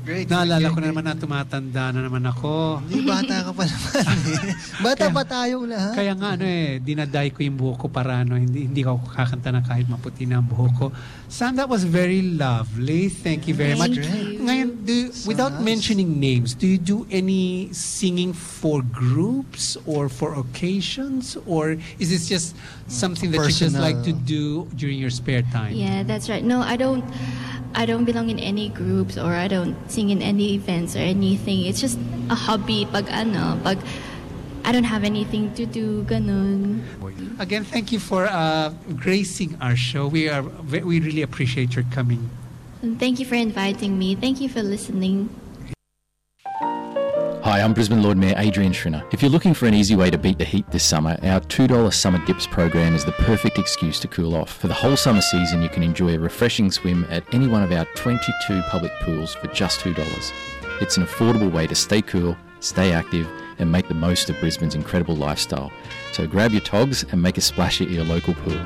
Great. Naalala ko na naman na tumatanda na naman ako. Hindi, bata ka pa naman eh. Bata pa tayong lahat. Kaya nga dinaday ko yung buhok ko para hindi ko kakanta na kahit maputi na ang buhok ko. Sam, that was very lovely. Thank you very much. Great. Ngayon, without mentioning names, do you do any singing for groups or for occasions? Or is this just something that you just like to do during your spare time? Yeah, that's right. No, I don't belong in any groups or I don't sing in any events or anything. It's just a hobby pag I don't have anything to do, ganun. Again, thank you for gracing our show. We really appreciate your coming. And thank you for inviting me. Thank you for listening. Hi, I'm Brisbane Lord Mayor Adrian Schrinner. If you're looking for an easy way to beat the heat this summer, our $2 Summer Dips program is the perfect excuse to cool off. For the whole summer season, you can enjoy a refreshing swim at any one of our 22 public pools for just $2. It's an affordable way to stay cool, stay active, and make the most of Brisbane's incredible lifestyle. So grab your togs and make a splash at your local pool.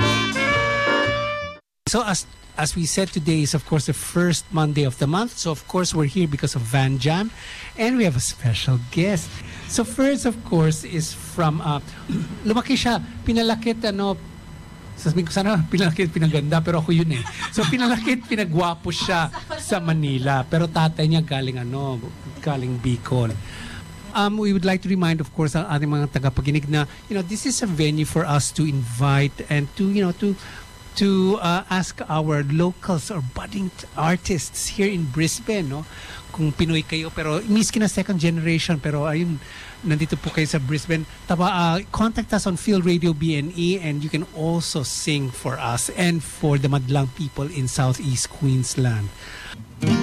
So as we said, today is of course the first Monday of the month. So of course we're here because of Van Jam, and we have a special guest. So first, of course, is from lumaki siya, pinalakit sasabihin ko sana pinalakit pinaganda, pero ako yun eh. So pinalakit pinagwapo siya sa Manila, pero tatay niya galing Bicol. We would like to remind, of course, ang ating mga tagapakinig na, this is a venue for us to invite and to ask our locals or budding artists here in Brisbane, kung Pinoy kayo, pero miski na second generation, pero ayun, nandito po kayo sa Brisbane, contact us on Phil Radio BNE, and you can also sing for us and for the Madlang people in Southeast Queensland.